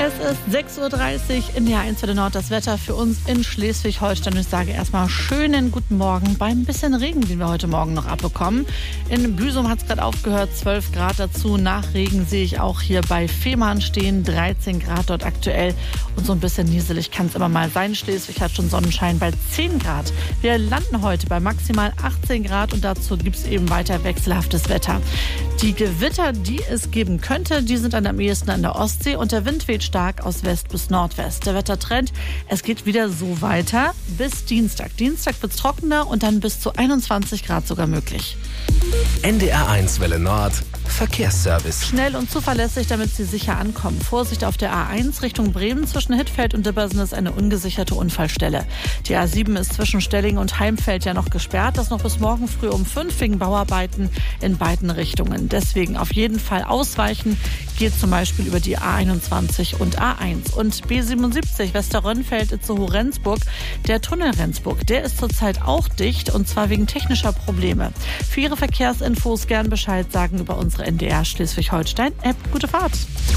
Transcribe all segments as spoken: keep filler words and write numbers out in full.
Es ist sechs Uhr dreißig in der eins Welle Nord. Das Wetter für uns in Schleswig-Holstein. Ich sage erstmal schönen guten Morgen beim bisschen Regen, den wir heute Morgen noch abbekommen. In Büsum hat es gerade aufgehört, zwölf Grad dazu. Nach Regen sehe ich auch hier bei Fehmarn stehen, dreizehn Grad dort aktuell. Und so ein bisschen nieselig kann es immer mal sein. Schleswig hat schon Sonnenschein bei zehn Grad. Wir landen heute bei maximal achtzehn Grad und dazu gibt es eben weiter wechselhaftes Wetter. Die Gewitter, die es geben könnte, die sind am ehesten an der Ostsee und der Wind weht stark aus West bis Nordwest. Der Wettertrend, es geht wieder so weiter bis Dienstag. Dienstag wird es trockener und dann bis zu einundzwanzig Grad sogar möglich. N D R eins Welle Nord Verkehrsservice. Schnell und zuverlässig, damit Sie sicher ankommen. Vorsicht auf der A eins Richtung Bremen. Zwischen Hittfeld und Dibbersen ist eine ungesicherte Unfallstelle. Die A sieben ist zwischen Stelling und Heimfeld ja noch gesperrt. Das noch bis morgen früh um fünf wegen Bauarbeiten in beiden Richtungen. Deswegen auf jeden Fall ausweichen. Geht zum Beispiel über die A einundzwanzig und A eins. Und B siebenundsiebzig Westerrönnfeld Itzehoe-Rendsburg. Der Tunnel Rendsburg, der ist zurzeit auch dicht und zwar wegen technischer Probleme. Für Ihre Verkehrsinfos gern Bescheid sagen über unsere N D R Schleswig-Holstein-App. Gute Fahrt!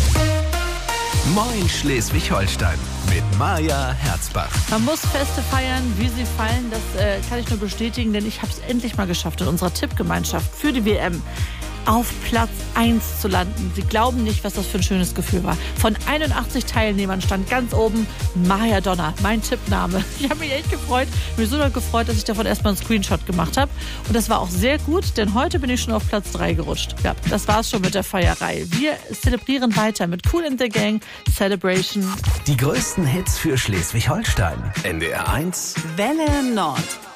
Moin Schleswig-Holstein mit Maja Herzbach. Man muss Feste feiern, wie sie fallen. Das äh, kann ich nur bestätigen, denn ich habe es endlich mal geschafft in unserer Tippgemeinschaft für die W M auf Platz eins zu landen. Sie glauben nicht, was das für ein schönes Gefühl war. Von einundachtzig Teilnehmern stand ganz oben Maja Donner, mein Tippname. Ich habe mich echt gefreut, mich so gefreut, dass ich davon erstmal einen Screenshot gemacht habe. Und das war auch sehr gut, denn heute bin ich schon auf Platz drei gerutscht. Ja, das war's schon mit der Feierei. Wir zelebrieren weiter mit Kool and the Gang, Celebration. Die größten Hits für Schleswig-Holstein. N D R eins Welle Nord.